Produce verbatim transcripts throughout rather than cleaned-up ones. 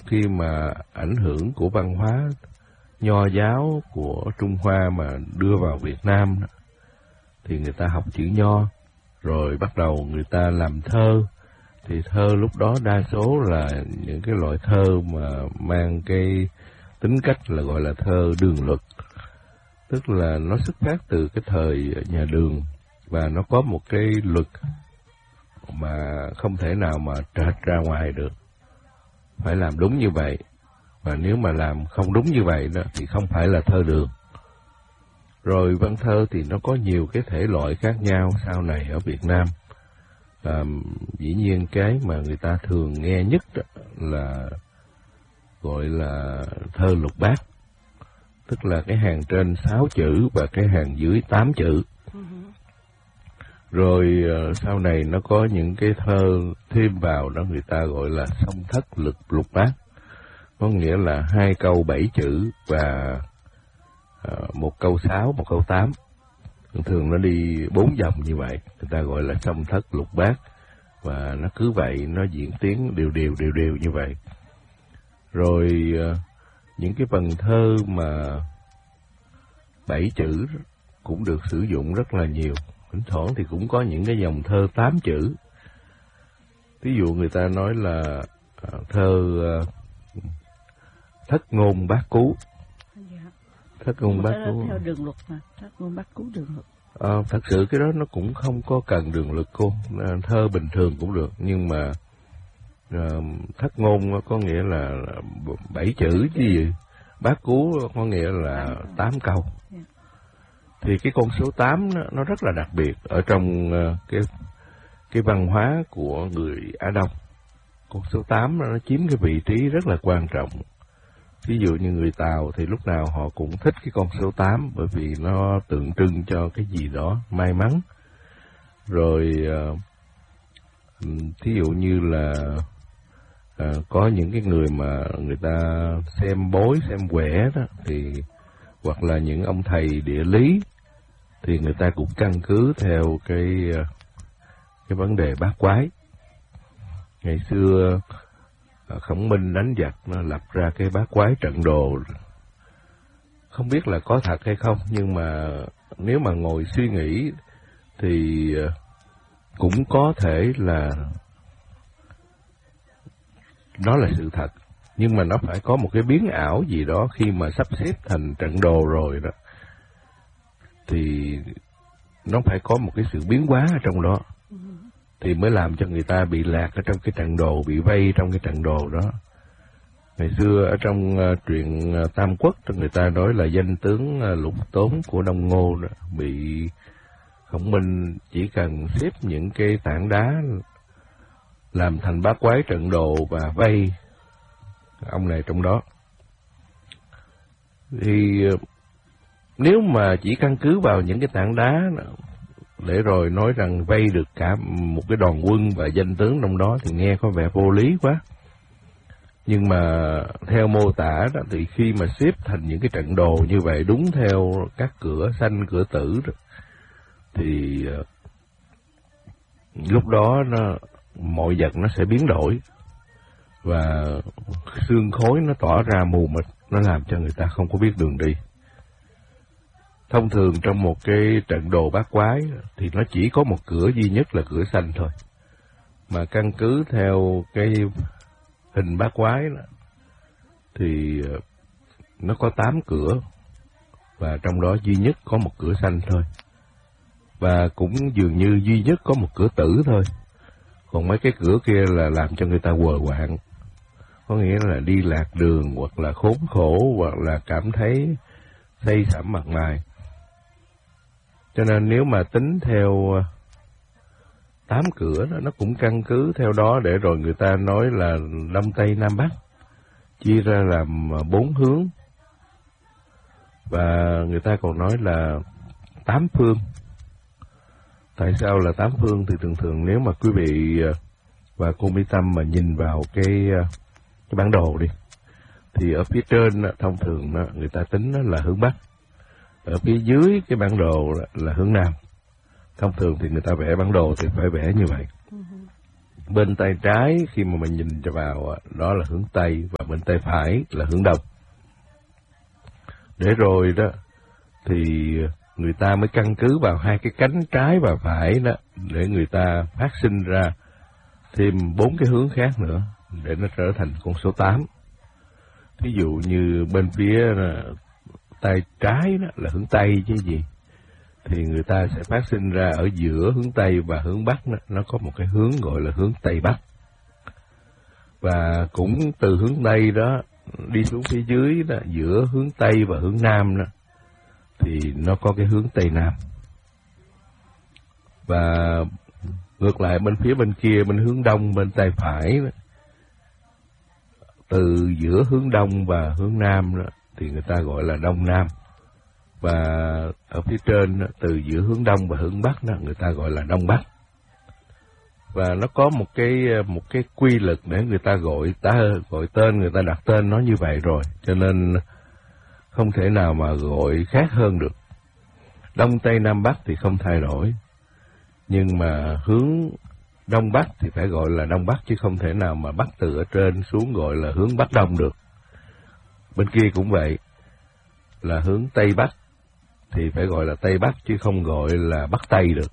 khi mà ảnh hưởng của văn hóa nho giáo của Trung Hoa mà đưa vào Việt Nam thì người ta học chữ nho, rồi bắt đầu người ta làm thơ. Thì thơ lúc đó đa số là những cái loại thơ mà mang cái tính cách là gọi là thơ đường luật, tức là nó xuất phát từ cái thời nhà Đường, và nó có một cái luật mà không thể nào mà trệch ra ngoài được, phải làm đúng như vậy, và nếu mà làm không đúng như vậy đó thì không phải là thơ đường. Rồi văn thơ thì nó có nhiều cái thể loại khác nhau sau này ở Việt Nam. À, dĩ nhiên cái mà người ta thường nghe nhất là gọi là thơ lục bát, tức là cái hàng trên sáu chữ và cái hàng dưới tám chữ. Rồi uh, sau này nó có những cái thơ thêm vào đó người ta gọi là song thất lực lục bát, có nghĩa là hai câu bảy chữ và uh, một câu sáu, một câu tám. Thường thường nó đi bốn dòng như vậy, người ta gọi là song thất lục bát, và nó cứ vậy nó diễn tiến đều đều đều đều như vậy. Rồi uh, những cái vần thơ mà bảy chữ cũng được sử dụng rất là nhiều. Thỉnh thoảng thì cũng có những cái dòng thơ tám chữ. Ví dụ người ta nói là uh, thơ uh, thất ngôn bát cú. Thất ngôn bát cú. Theo đường luật mà, thất ngôn bát cú đường luật. À, thật sự cái đó nó cũng không có cần đường luật cô. Thơ bình thường cũng được, nhưng mà uh, thất ngôn có nghĩa là bảy chữ chứ gì. Bát cú có nghĩa là tám câu. Thì cái con số tám nó, nó rất là đặc biệt ở trong uh, cái cái văn hóa của người Á Đông. Con số tám nó chiếm cái vị trí rất là quan trọng. Ví dụ như người Tàu thì lúc nào họ cũng thích cái con số tám, bởi vì nó tượng trưng cho cái gì đó may mắn. Rồi uh, thí dụ như là uh, có những cái người mà người ta xem bói, xem quẻ đó, thì hoặc là những ông thầy địa lý thì người ta cũng căn cứ theo cái cái vấn đề bát quái. Ngày xưa Khổng Minh đánh giặc nó lập ra cái bát quái trận đồ, không biết là có thật hay không, nhưng mà nếu mà ngồi suy nghĩ thì cũng có thể là đó là sự thật. Nhưng mà nó phải có một cái biến ảo gì đó khi mà sắp xếp thành trận đồ rồi đó, thì nó phải có một cái sự biến hóa ở trong đó, thì mới làm cho người ta bị lạc ở trong cái trận đồ, bị vây trong cái trận đồ đó. Ngày xưa ở trong uh, truyện uh, Tam Quốc, người ta nói là danh tướng uh, Lục Tốn của Đông Ngô đó, bị Khổng Minh chỉ cần xếp những cái tảng đá làm thành bát quái trận đồ và vây ông này trong đó. Thì uh, nếu mà chỉ căn cứ vào những cái tảng đá để rồi nói rằng vây được cả một cái đoàn quân và danh tướng trong đó thì nghe có vẻ vô lý quá. Nhưng mà theo mô tả đó, thì khi mà xếp thành những cái trận đồ như vậy đúng theo các cửa sanh, cửa tử đó, thì uh, lúc đó nó, mọi vật nó sẽ biến đổi và sương khói nó tỏa ra mù mịt, nó làm cho người ta không có biết đường đi. Thông thường trong một cái trận đồ bát quái thì nó chỉ có một cửa duy nhất là cửa sanh thôi. Mà căn cứ theo cái hình bát quái đó, thì nó có tám cửa, và trong đó duy nhất có một cửa sanh thôi. Và cũng dường như duy nhất có một cửa tử thôi. Còn mấy cái cửa kia là làm cho người ta quờ quạng. Có nghĩa là đi lạc đường, hoặc là khốn khổ, hoặc là cảm thấy xây sẩm mặt mày. Cho nên nếu mà tính theo tám cửa đó, nó cũng căn cứ theo đó để rồi người ta nói là Đông Tây Nam Bắc, chia ra làm bốn hướng. Và người ta còn nói là tám phương. Tại sao là tám phương? Thì thường thường nếu mà quý vị và cô Mỹ Tâm mà nhìn vào cái, cái bản đồ đi, thì ở phía trên thông thường người ta tính là hướng Bắc, ở phía dưới cái bản đồ là hướng Nam. Thông thường thì người ta vẽ bản đồ thì phải vẽ như vậy. bên tay trái khi mà mình nhìn vào đó là hướng Tây và bên tay phải là hướng Đông. Để rồi đó thì người ta mới căn cứ vào hai cái cánh trái và phải đó để người ta phát sinh ra thêm bốn cái hướng khác nữa để nó trở thành con số tám. Ví dụ như bên phía tay trái đó là hướng Tây chứ gì, thì người ta sẽ phát sinh ra ở giữa hướng Tây và hướng Bắc đó, nó có một cái hướng gọi là hướng Tây Bắc. Và cũng từ hướng Tây đó đi xuống phía dưới đó, giữa hướng Tây và hướng Nam đó, thì nó có cái hướng Tây Nam. Và ngược lại bên phía bên kia, bên hướng Đông, bên tay phải đó, từ giữa hướng Đông và hướng Nam đó, thì người ta gọi là Đông Nam. Và ở phía trên đó, từ giữa hướng Đông và hướng Bắc đó, người ta gọi là Đông Bắc. Và nó có một cái một cái quy luật để người ta gọi ta gọi tên, người ta đặt tên nó như vậy rồi, cho nên không thể nào mà gọi khác hơn được. Đông Tây Nam Bắc thì không thay đổi, nhưng mà hướng Đông Bắc thì phải gọi là Đông Bắc, chứ không thể nào mà bắt từ ở trên xuống gọi là hướng Bắc Đông được. Bên kia cũng vậy, là hướng Tây Bắc thì phải gọi là Tây Bắc chứ không gọi là Bắc Tây được.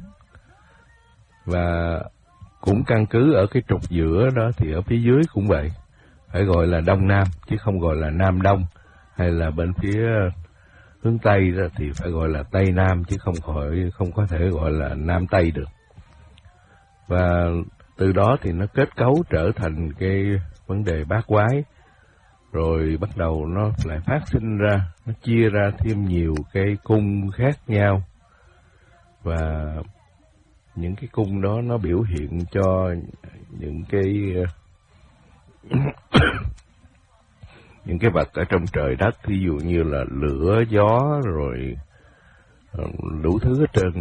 Và cũng căn cứ ở cái trục giữa đó thì ở phía dưới cũng vậy, phải gọi là Đông Nam chứ không gọi là Nam Đông, hay là bên phía hướng Tây đó thì phải gọi là Tây Nam chứ không khỏi không có thể gọi là Nam Tây được. Và từ đó thì nó kết cấu trở thành cái vấn đề bát quái, rồi bắt đầu nó lại phát sinh ra, nó chia ra thêm nhiều cái cung khác nhau, và những cái cung đó nó biểu hiện cho những cái những cái vật ở trong trời đất, ví dụ như là lửa, gió, rồi đủ thứ hết trơn.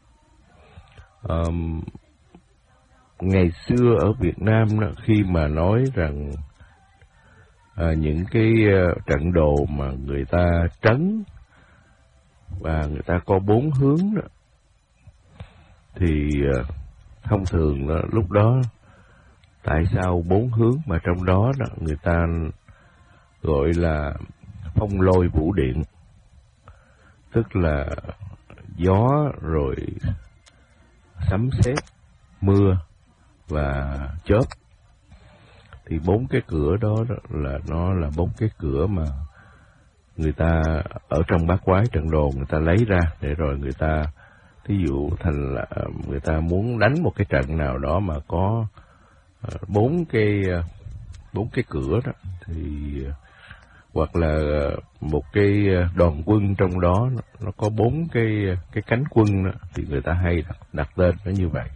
Um, ngày xưa ở Việt Nam đó, khi mà nói rằng à, những cái uh, trận đồ mà người ta trấn và người ta có bốn hướng đó, thì uh, thông thường đó, lúc đó tại sao bốn hướng mà trong đó, đó người ta gọi là phong lôi vũ điện, tức là gió rồi sấm sét, mưa và chớp. Thì bốn cái cửa đó, đó là nó là bốn cái cửa mà người ta ở trong bát quái trận đồ người ta lấy ra để rồi người ta thí dụ thành là người ta muốn đánh một cái trận nào đó mà có bốn cái bốn cái cửa đó, thì hoặc là một cái đoàn quân trong đó nó có bốn cái cái cánh quân đó, thì người ta hay đặt, đặt tên nó như vậy.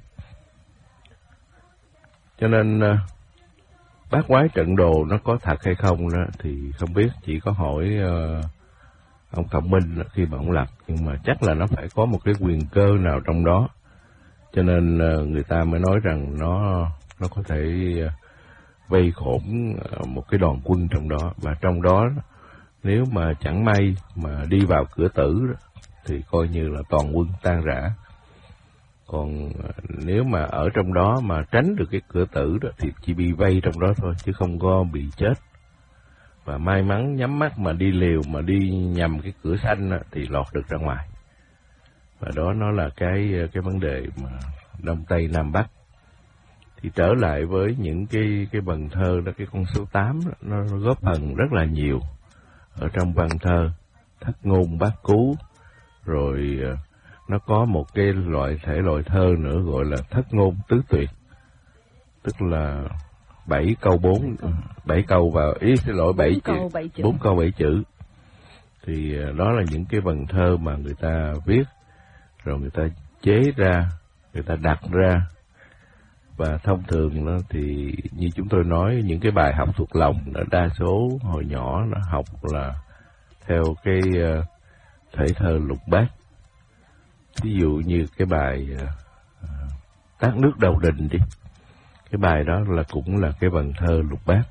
Cho nên bát quái trận đồ nó có thật hay không đó thì không biết, chỉ có hỏi uh, ông Khổng Minh khi mà ông lập, nhưng mà chắc là nó phải có một cái quyền cơ nào trong đó, cho nên uh, người ta mới nói rằng nó nó có thể uh, vây khổn uh, một cái đoàn quân trong đó. Và trong đó nếu mà chẳng may mà đi vào cửa tử đó, thì coi như là toàn quân tan rã. Còn uh, nếu mà ở trong đó mà tránh được cái cửa tử đó thì chỉ bị vây trong đó thôi, chứ không có bị chết. Và may mắn nhắm mắt mà đi liều, mà đi nhằm cái cửa xanh thì lọt được ra ngoài. Và đó nó là cái cái vấn đề mà Đông Tây Nam Bắc. Thì trở lại với những cái cái vần thơ đó, cái con số tám đó, nó góp phần rất là nhiều ở trong văn thơ, thất ngôn bát cú, rồi nó có một cái loại thể loại thơ nữa gọi là thất ngôn tứ tuyệt, tức là bảy câu bốn bảy câu vào ý xin lỗi bảy chữ bốn câu bảy chữ. Thì đó là những cái vần thơ mà người ta viết rồi người ta chế ra, người ta đặt ra. Và thông thường đó thì như chúng tôi nói, những cái bài học thuộc lòng đó, đa số hồi nhỏ nó học là theo cái uh, thể thơ lục bát. Ví dụ như cái bài uh, Tát nước đầu đình đi, cái bài đó là cũng là cái vần thơ lục bát.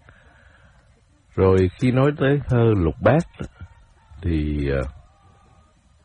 Rồi khi nói tới thơ lục bát thì uh,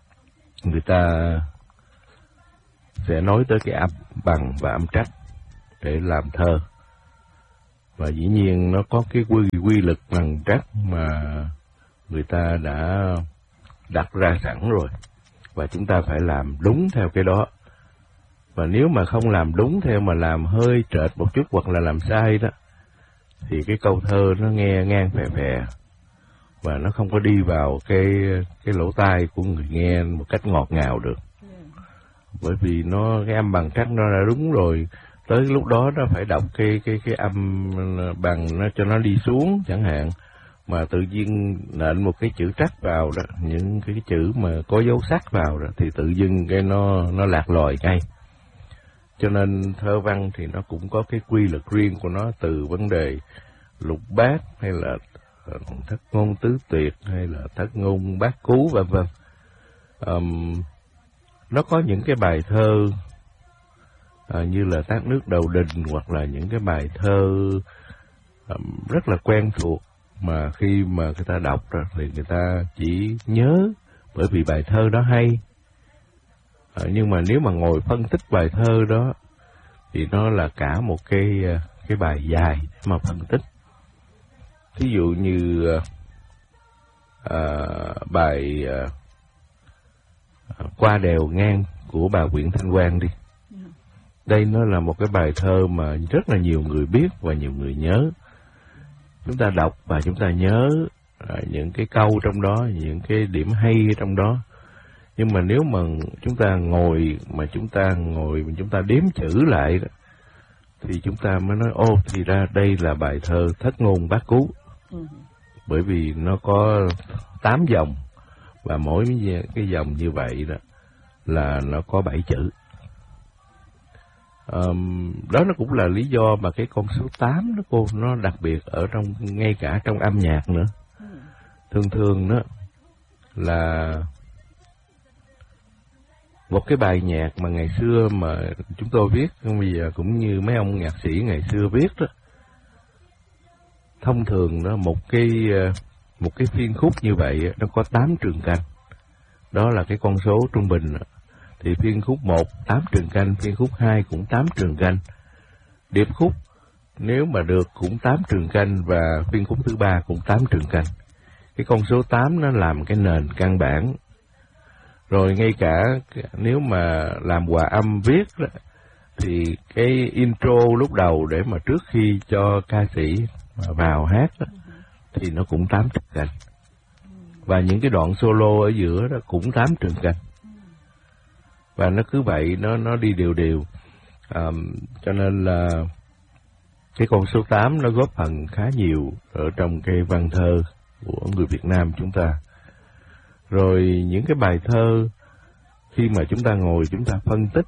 người ta sẽ nói tới cái âm bằng và âm trắc. để làm thơ. Và dĩ nhiên nó có cái quy, quy lực bằng trắc mà người ta đã đặt ra sẵn rồi. Và chúng ta phải làm đúng theo cái đó. Và nếu mà không làm đúng theo mà làm hơi trệt một chút hoặc là làm sai đó, thì cái câu thơ nó nghe ngang phè phè. Và nó không có đi vào cái cái lỗ tai của người nghe một cách ngọt ngào được. Bởi vì nó cái âm bằng trắc nó đã đúng rồi. Tới lúc đó nó phải đọc cái cái cái âm bằng nó cho nó đi xuống chẳng hạn, mà tự nhiên nện một cái chữ trắc vào đó, những cái chữ mà có dấu sắc vào đó thì tự dưng cái nó nó lạc lòi ngay. Cho nên thơ văn thì nó cũng có cái quy luật riêng của nó, từ vấn đề lục bát hay là thất ngôn tứ tuyệt hay là thất ngôn bát cú vân vân. Um, nó có những cái bài thơ à, như là Tát nước đầu đình, hoặc là những cái bài thơ um, rất là quen thuộc mà khi mà người ta đọc rồi thì người ta chỉ nhớ bởi vì bài thơ đó hay. À, nhưng mà nếu mà ngồi phân tích bài thơ đó thì nó là cả một cái cái bài dài mà phân tích. Thí dụ như à, bài à, Qua đèo ngang của bà Nguyễn Thanh Quang đi. Đây nó là một cái bài thơ mà rất là nhiều người biết và nhiều người nhớ. Chúng ta đọc và chúng ta nhớ à, những cái câu trong đó, những cái điểm hay trong đó. Nhưng mà nếu mà chúng ta ngồi mà chúng ta ngồi mà chúng ta đếm chữ lại đó, thì chúng ta mới nói ô thì ra đây là bài thơ thất ngôn bát cú. Ừ. Bởi vì nó có tám dòng và mỗi cái dòng như vậy đó là nó có bảy chữ. Um, đó nó cũng là lý do mà cái con số tám đó cô, nó đặc biệt ở trong ngay cả trong âm nhạc nữa. Ừ. Thường thường đó là một cái bài nhạc mà ngày xưa mà chúng tôi viết, bây giờ cũng như mấy ông nhạc sĩ ngày xưa viết đó, thông thường đó một cái một cái phiên khúc như vậy nó có tám trường canh. Đó là cái con số trung bình. Thì phiên khúc một tám trường canh, phiên khúc hai cũng tám trường canh. Điệp khúc nếu mà được cũng tám trường canh, và phiên khúc thứ ba cũng tám trường canh. Cái con số tám nó làm cái nền căn bản. Rồi ngay cả nếu mà làm hòa âm viết đó, thì cái intro lúc đầu để mà trước khi cho ca sĩ vào hát đó, thì nó cũng tám trường canh. Và những cái đoạn solo ở giữa đó cũng tám trường canh. Và nó cứ vậy, nó nó đi đều đều. À, cho nên là cái con số tám nó góp phần khá nhiều ở trong cái văn thơ của người Việt Nam chúng ta. Rồi những cái bài thơ khi mà chúng ta ngồi chúng ta phân tích,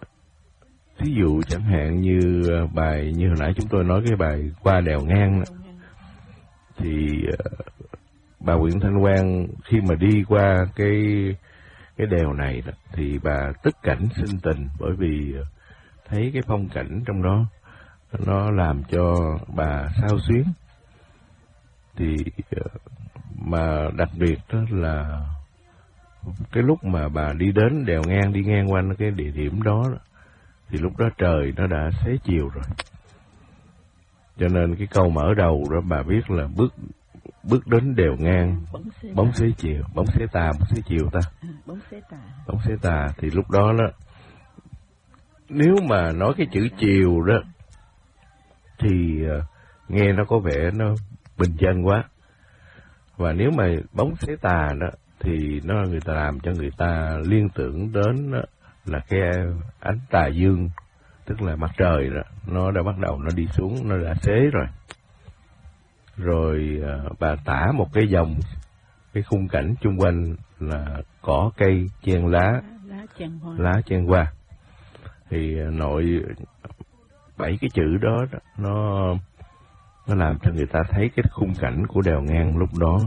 thí dụ chẳng hạn như bài như hồi nãy chúng tôi nói cái bài Qua đèo ngang đó, thì bà Nguyễn Thanh Quang khi mà đi qua cái cái đèo này đó, thì bà tức cảnh sinh tình, bởi vì thấy cái phong cảnh trong đó nó làm cho bà xao xuyến. Thì mà đặc biệt đó là cái lúc mà bà đi đến đèo ngang, đi ngang qua cái địa điểm đó, thì lúc đó trời nó đã xế chiều rồi. Cho nên cái câu mở đầu đó bà viết là bước bước đến đèo ngang bóng xế chiều, bóng xế tà, bóng xế chiều ta. À, bóng xế tà. Bóng xế tà thì lúc đó đó, nếu mà nói cái chữ chiều đó thì uh, nghe nó có vẻ nó bình dân quá. Và nếu mà bóng xế tà đó thì nó người ta làm cho người ta liên tưởng đến đó là cái ánh tà dương, tức là mặt trời đó, nó đã bắt đầu nó đi xuống, nó đã xế rồi. Rồi uh, bà tả một cái dòng, cái khung cảnh chung quanh là cỏ cây chen lá, lá chen hoa, lá chen hoa. Thì uh, nội bảy cái chữ đó, đó nó nó làm cho người ta thấy cái khung cảnh của đèo ngang lúc đó.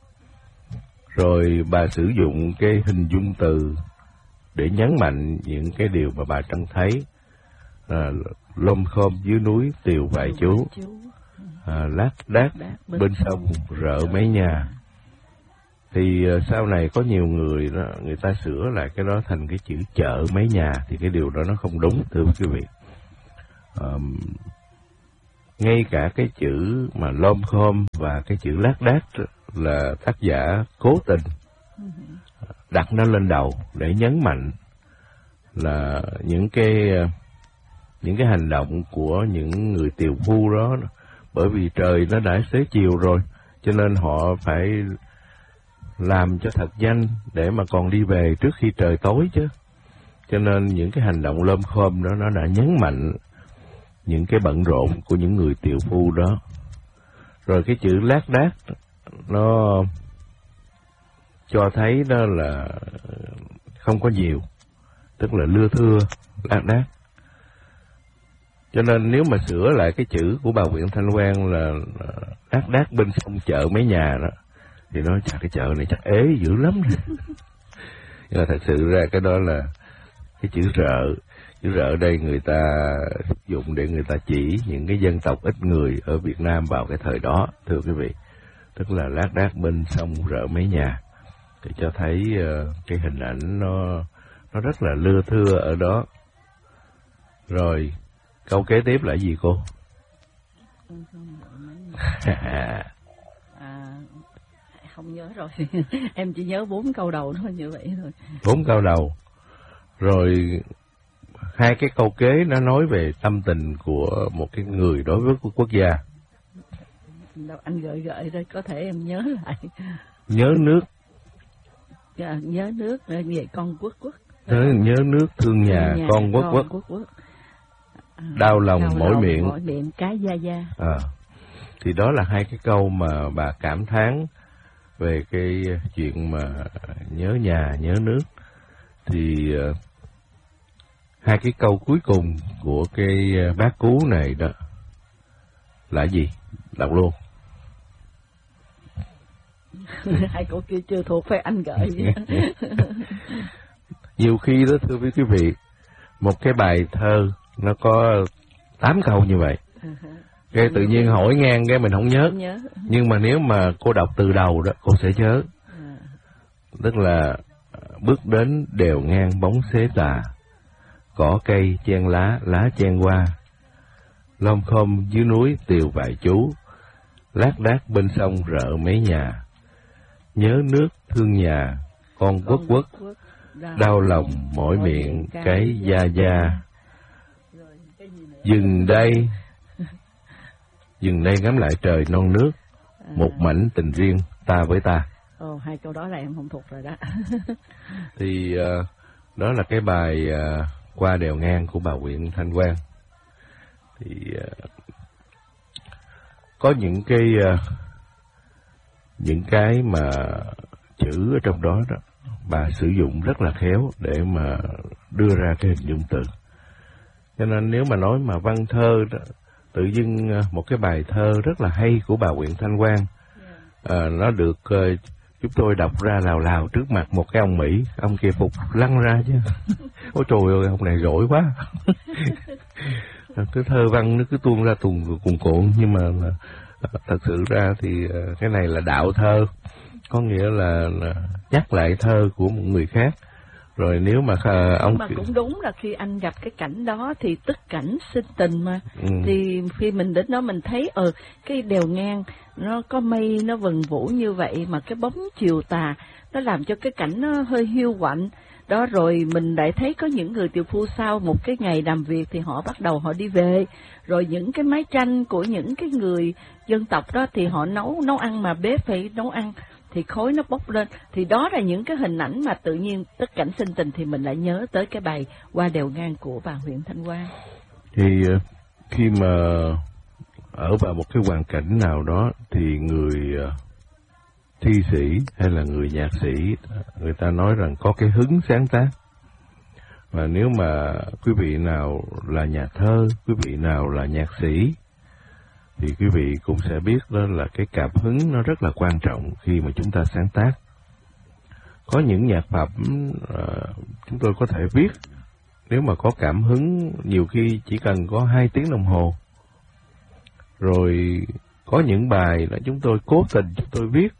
Rồi bà sử dụng cái hình dung từ để nhấn mạnh những cái điều mà bà trông thấy. À, lom khom dưới núi tiều vài chú, à, lác đác bên sông rợ mấy nhà. Thì uh, sau này có nhiều người đó, người ta sửa lại cái đó thành cái chữ chợ mấy nhà, thì cái điều đó nó không đúng, thưa quý vị. um, ngay cả cái chữ mà lom khom và cái chữ lác đác là tác giả cố tình đặt nó lên đầu để nhấn mạnh là những cái những cái hành động của những người tiều phu đó, bởi vì trời nó đã xế chiều rồi, cho nên họ phải làm cho thật nhanh để mà còn đi về trước khi trời tối chứ. Cho nên những cái hành động lom khom đó nó đã nhấn mạnh những cái bận rộn của những người tiều phu đó. Rồi cái chữ lác đác nó cho thấy đó là không có nhiều, tức là lưa thưa, lác đác. Cho nên nếu mà sửa lại cái chữ của bà Nguyễn Thanh Quang là lác đác bên sông chợ mấy nhà đó, thì nói chắc cái chợ này chắc ế dữ lắm. Nhưng mà thật sự ra cái đó là cái chữ rợ. Chữ rợ đây người ta sử dụng để người ta chỉ những cái dân tộc ít người ở Việt Nam vào cái thời đó, thưa quý vị. Tức là lác đác bên sông rợ mấy nhà. Thì cho thấy uh, cái hình ảnh nó nó rất là lưa thưa ở đó. Rồi, câu kế tiếp là gì cô? à, không nhớ rồi. Em chỉ nhớ bốn câu đầu thôi, như vậy thôi. Bốn câu đầu. Rồi hai cái câu kế nó nói về tâm tình của một cái người đối với quốc gia. Đâu, anh gợi gợi đây, có thể em nhớ lại. Nhớ nước. À, nhớ nước về con quốc quốc. Nhớ, nhớ nước thương nhà, nhà con quốc quốc. quốc, quốc. À, đau lòng đau mỗi lòng, miệng. mỗi miệng cái da da. À, thì đó là hai cái câu mà bà cảm thán về cái chuyện mà nhớ nhà, nhớ nước. Thì uh, hai cái câu cuối cùng của cái bát cú này đó là gì? Đọc luôn. Hai câu kia chưa thuộc, phải anh gợi. Nhiều khi đó thưa quý vị, một cái bài thơ nó có tám câu như vậy. Cái tự nhiên hỏi ngang cái mình không nhớ. nhớ. Nhưng mà nếu mà cô đọc từ đầu đó, cô sẽ nhớ. À. Tức là bước đến đèo ngang bóng xế tà, cỏ cây chen lá, lá chen hoa, lom khom dưới núi tiều vài chú, lác đác bên sông rợ mấy nhà, nhớ nước thương nhà, con quốc quốc, đau lòng mỗi miệng cái da da. Dừng đây, dừng đây ngắm lại trời non nước, một mảnh tình riêng ta với ta. Ồ, hai câu đó là em không thuộc rồi đó. Thì uh, đó là cái bài uh, Qua đèo ngang của bà Nguyễn Thanh Quang. Thì uh, có những cái uh, những cái mà chữ ở trong đó đó bà sử dụng rất là khéo để mà đưa ra cái hình dung từ. Cho nên nếu mà nói mà văn thơ đó, tự dưng uh, một cái bài thơ rất là hay của bà Nguyễn Thanh Quang, uh, nó được uh, chúng tôi đọc ra lào lào trước mặt một cái ông Mỹ, ông kia phục lăn ra chứ. Ôi trời ơi, ông này giỏi quá. Cái thơ văn nó cứ tuôn ra tuồng cuồn cuộn, nhưng mà thật sự ra thì cái này là đạo thơ, có nghĩa là, là nhắc lại thơ của một người khác. Rồi nếu mà uh, ông mà cũng đúng là khi anh gặp cái cảnh đó thì tức cảnh sinh tình mà. Ừ. Thì khi mình đến đó mình thấy ờ cái đèo ngang nó có mây nó vần vũ như vậy, mà cái bóng chiều tà nó làm cho cái cảnh nó hơi hiu quạnh đó. Rồi mình lại thấy có những người tiều phu sau một cái ngày làm việc thì họ bắt đầu họ đi về, rồi những cái mái tranh của những cái người dân tộc đó thì họ nấu nấu ăn, mà bếp phải nấu ăn thì khói nó bốc lên. Thì đó là những cái hình ảnh mà tự nhiên tất cảnh sinh tình thì mình lại nhớ tới cái bài Qua đèo ngang của bà Nguyễn Thanh Quang. Thì khi mà ở vào một cái hoàn cảnh nào đó thì người thi sĩ hay là người nhạc sĩ, người ta nói rằng có cái hứng sáng tác. Và nếu mà quý vị nào là nhà thơ, quý vị nào là nhạc sĩ, thì quý vị cũng sẽ biết đó là cái cảm hứng nó rất là quan trọng khi mà chúng ta sáng tác. Có những nhạc phẩm uh, chúng tôi có thể viết, nếu mà có cảm hứng nhiều khi chỉ cần có hai tiếng đồng hồ. Rồi có những bài là chúng tôi cố tình chúng tôi viết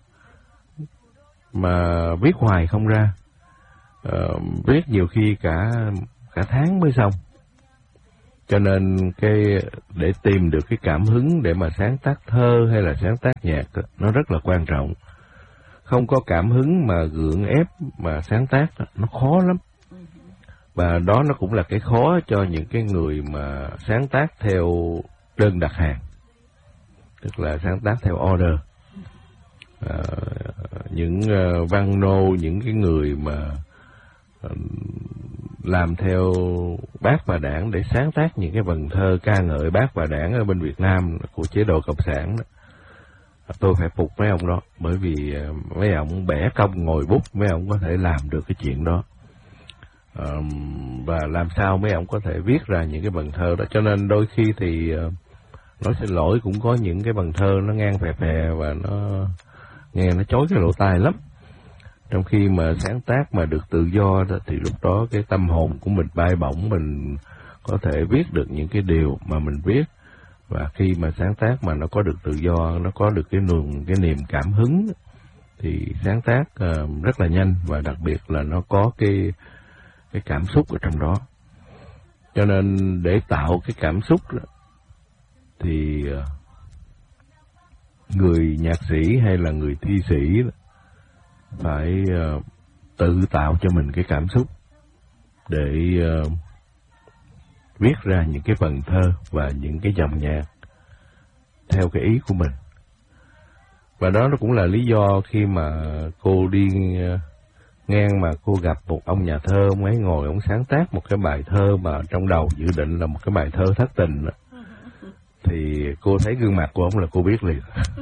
mà viết hoài không ra, uh, viết nhiều khi cả cả tháng mới xong. Cho nên cái để tìm được cái cảm hứng để mà sáng tác thơ hay là sáng tác nhạc nó rất là quan trọng. Không có cảm hứng mà gượng ép mà sáng tác nó khó lắm. Và đó nó cũng là cái khó cho những cái người mà sáng tác theo đơn đặt hàng, tức là sáng tác theo order. À, những uh, văn nô, những cái người mà uh, làm theo Bác và Đảng để sáng tác những cái vần thơ ca ngợi Bác và Đảng ở bên Việt Nam của chế độ Cộng sản đó, tôi phải phục mấy ông đó, bởi vì uh, mấy ông bẻ công ngồi bút, mấy ông có thể làm được cái chuyện đó. Uh, và làm sao mấy ông có thể viết ra những cái vần thơ đó. Cho nên đôi khi thì uh, nói xin lỗi, cũng có những cái vần thơ nó ngang phè phè và nó nghe nó chói cái lỗ tai lắm. Trong khi mà sáng tác mà được tự do đó, thì lúc đó cái tâm hồn của mình bay bổng, mình có thể viết được những cái điều mà mình viết. Và khi mà sáng tác mà nó có được tự do, nó có được cái nguồn cái niềm cảm hứng thì sáng tác uh, rất là nhanh, và đặc biệt là nó có cái cái cảm xúc ở trong đó. Cho nên để tạo cái cảm xúc đó, thì người nhạc sĩ hay là người thi sĩ đó, phải uh, tự tạo cho mình cái cảm xúc để uh, viết ra những cái vần thơ và những cái dòng nhạc theo cái ý của mình. Và đó nó cũng là lý do khi mà cô đi uh, ngang mà cô gặp một ông nhà thơ, ông ấy ngồi ông sáng tác một cái bài thơ mà trong đầu dự định là một cái bài thơ thất tình đó. Thì cô thấy gương mặt của ông là cô biết liền.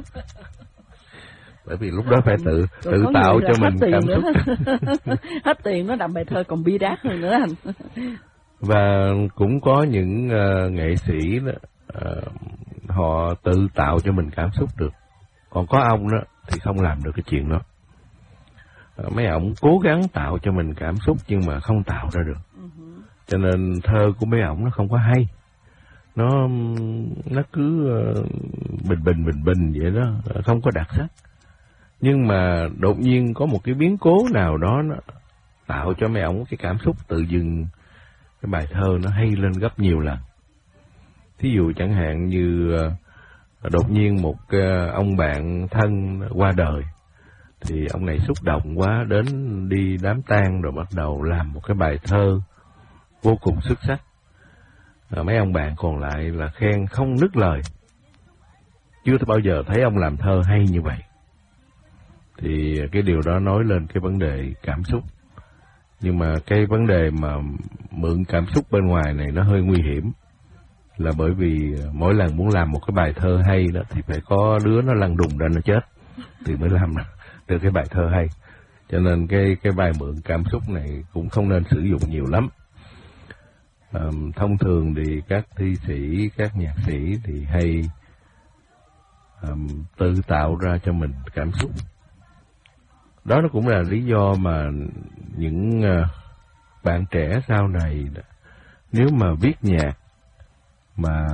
Bởi vì lúc đó phải tự rồi tự tạo cho mình cảm xúc. Hết tiền nó đậm bài thơ còn bi đát hơn nữa anh. Và cũng có những uh, nghệ sĩ đó, uh, họ tự tạo cho mình cảm xúc được. Còn có ông đó thì không làm được cái chuyện đó. Uh, mấy ông cố gắng tạo cho mình cảm xúc nhưng mà không tạo ra được. Uh-huh. Cho nên thơ của mấy ông nó không có hay. Nó nó cứ uh, bình bình bình bình vậy đó, không có đặc sắc. Nhưng mà đột nhiên có một cái biến cố nào đó nó tạo cho mấy ông cái cảm xúc tự dưng cái bài thơ nó hay lên gấp nhiều lần. Thí dụ chẳng hạn như uh, đột nhiên một uh, ông bạn thân qua đời, thì ông này xúc động quá, đến đi đám tang rồi bắt đầu làm một cái bài thơ vô cùng xuất sắc. À, mấy ông bạn còn lại là khen không nứt lời, chưa bao giờ thấy ông làm thơ hay như vậy. Thì cái điều đó nói lên cái vấn đề cảm xúc. Nhưng mà cái vấn đề mà mượn cảm xúc bên ngoài này nó hơi nguy hiểm, là bởi vì mỗi lần muốn làm một cái bài thơ hay đó thì phải có đứa nó lăn đùng ra nó chết thì mới làm được cái bài thơ hay. Cho nên cái cái bài mượn cảm xúc này cũng không nên sử dụng nhiều lắm. Um, thông thường thì các thi sĩ, các nhạc sĩ thì hay um, tự tạo ra cho mình cảm xúc. Đó nó cũng là lý do mà những uh, bạn trẻ sau này nếu mà viết nhạc mà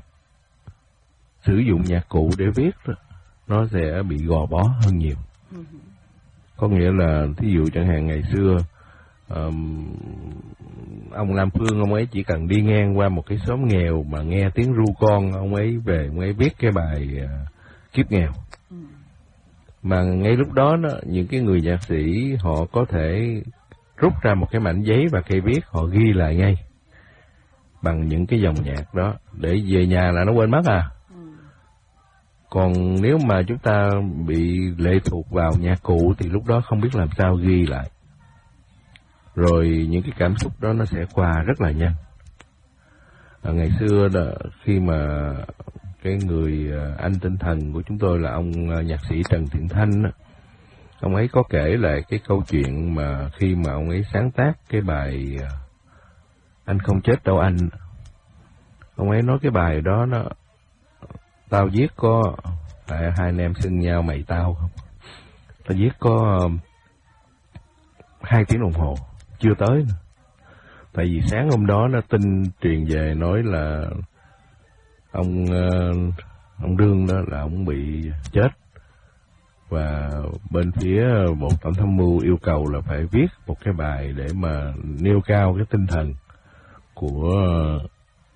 sử dụng nhạc cụ để viết nó sẽ bị gò bó hơn nhiều. Có nghĩa là thí dụ chẳng hạn ngày xưa um, ông Lam Phương, ông ấy chỉ cần đi ngang qua một cái xóm nghèo mà nghe tiếng ru con, ông ấy về ông ấy viết cái bài uh, Kiếp Nghèo. Ừ. Mà ngay lúc đó, đó những cái người nhạc sĩ họ có thể rút ra một cái mảnh giấy và cây viết, họ ghi lại ngay bằng những cái dòng nhạc đó, để về nhà là nó quên mất à. Ừ. Còn nếu mà chúng ta bị lệ thuộc vào nhạc cụ thì lúc đó không biết làm sao ghi lại. Rồi những cái cảm xúc đó nó sẽ qua rất là nhanh. À, ngày xưa đó, khi mà cái người anh tinh thần của chúng tôi là ông nhạc sĩ Trần Thiện Thanh đó, ông ấy có kể lại cái câu chuyện mà khi mà ông ấy sáng tác cái bài Anh Không Chết Đâu Anh. Ông ấy nói cái bài đó nó tao viết có tại hai anh em xưng nhau mày tao không? Tao viết có hai tiếng đồng hồ chưa tới nữa. Tại vì sáng hôm đó nó tin truyền về nói là ông ông Đương đó là ông bị chết, và bên phía Bộ Tổng tham mưu yêu cầu là phải viết một cái bài để mà nêu cao cái tinh thần của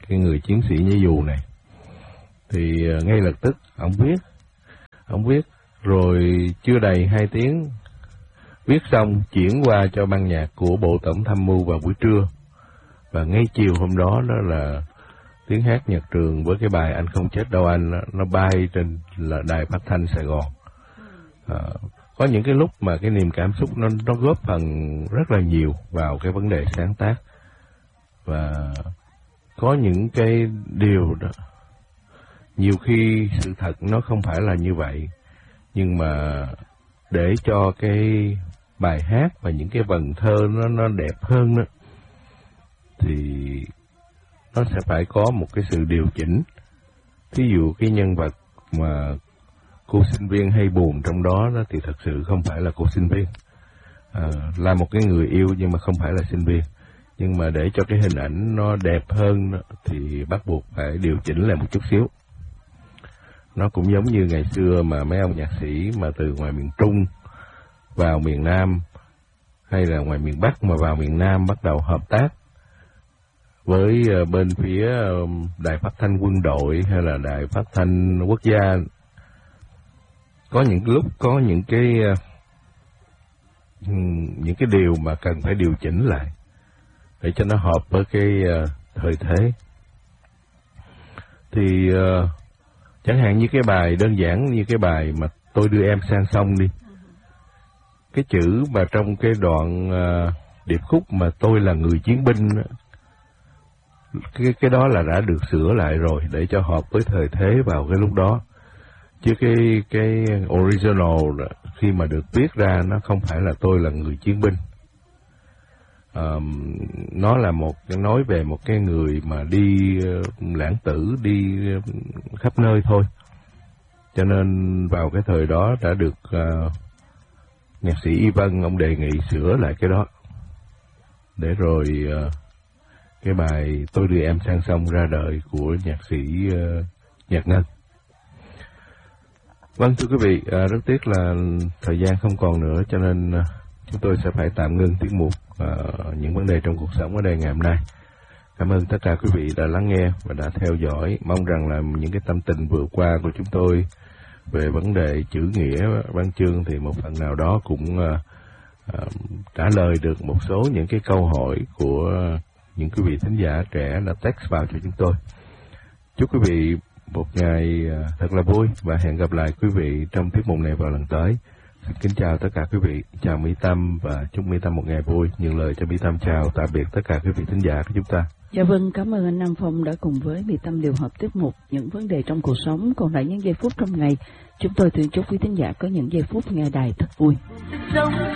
cái người chiến sĩ nhảy dù này. Thì uh, ngay lập tức ông viết, ông viết rồi chưa đầy hai tiếng viết xong chuyển qua cho ban nhạc của Bộ Tổng Tham mưu vào buổi trưa, và ngay chiều hôm đó đó là tiếng hát nhạc trường với cái bài Anh Không Chết Đâu Anh nó, nó bay trên là đài phát thanh Sài Gòn. À, có những cái lúc mà cái niềm cảm xúc nó nó góp phần rất là nhiều vào cái vấn đề sáng tác, và có những cái điều đó nhiều khi sự thật nó không phải là như vậy, nhưng mà để cho cái bài hát và những cái vần thơ nó nó đẹp hơn đó, thì nó sẽ phải có một cái sự điều chỉnh. Thí dụ cái nhân vật mà cô sinh viên hay buồn trong đó, đó thì thật sự không phải là cô sinh viên, à, là một cái người yêu nhưng mà không phải là sinh viên. Nhưng mà để cho cái hình ảnh nó đẹp hơn đó, thì bắt buộc phải điều chỉnh lại một chút xíu. Nó cũng giống như ngày xưa mà mấy ông nhạc sĩ mà từ ngoài miền Trung vào miền Nam, hay là ngoài miền Bắc mà vào miền Nam bắt đầu hợp tác với uh, bên phía uh, đài phát thanh quân đội hay là đài phát thanh quốc gia. Có những lúc có những cái uh, những cái điều mà cần phải điều chỉnh lại để cho nó hợp với cái uh, thời thế. Thì uh, chẳng hạn như cái bài đơn giản như cái bài mà Tôi Đưa Em Sang Sông đi, cái chữ mà trong cái đoạn uh, điệp khúc mà tôi là người chiến binh, cái cái đó là đã được sửa lại rồi để cho hợp với thời thế vào cái lúc đó. Chứ cái cái original khi mà được viết ra nó không phải là tôi là người chiến binh. Um, nó là một nói về một cái người mà đi uh, lãng tử, đi uh, khắp nơi thôi. Cho nên vào cái thời đó đã được uh, nhạc sĩ Y Vân ông đề nghị sửa lại cái đó, để rồi uh, cái bài Tôi Đưa Em Sang Sông ra đời của nhạc sĩ uh, Nhạc Ngân. Vâng, thưa quý vị, uh, rất tiếc là thời gian không còn nữa, cho nên uh, chúng tôi sẽ phải tạm ngưng tiết mục uh, những vấn đề trong cuộc sống ở đây ngày hôm nay. Cảm ơn tất cả quý vị đã lắng nghe và đã theo dõi. Mong rằng là những cái tâm tình vừa qua của chúng tôi về vấn đề chữ nghĩa văn chương thì một phần nào đó cũng uh, uh, trả lời được một số những cái câu hỏi của những quý vị thính giả trẻ đã text vào cho chúng tôi. Chúc quý vị một ngày uh, thật là vui và hẹn gặp lại quý vị trong tiết mục này vào lần tới. Xin kính chào tất cả quý vị, chào Mỹ Tâm và chúc Mỹ Tâm một ngày vui. Nhường lời cho Mỹ Tâm chào tạm biệt tất cả quý vị thính giả của chúng ta. Dạ vâng, cảm ơn anh Nam Phong đã cùng với Mỹ Tâm điều hợp tiết mục những vấn đề trong cuộc sống. Còn lại những giây phút trong ngày, chúng tôi tuyên chúc quý thính giả có những giây phút nghe đài thật vui.